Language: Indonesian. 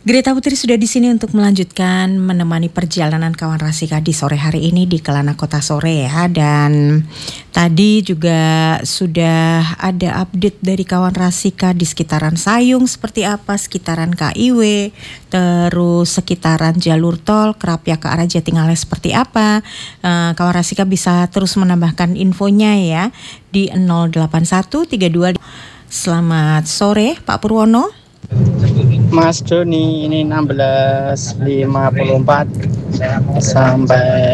Greta Putri sudah di sini untuk melanjutkan menemani perjalanan kawan Rasika di sore hari ini di Kelana Kota Sore ya. Dan tadi juga sudah ada update dari kawan Rasika di sekitaran Sayung seperti apa, sekitaran KIW, terus sekitaran jalur tol Kerapia ke arah Jatingaleh seperti apa. Kawan Rasika bisa terus menambahkan infonya ya di 08132. Selamat sore Pak Purwono. Mas Doni, ini 16.54 sampai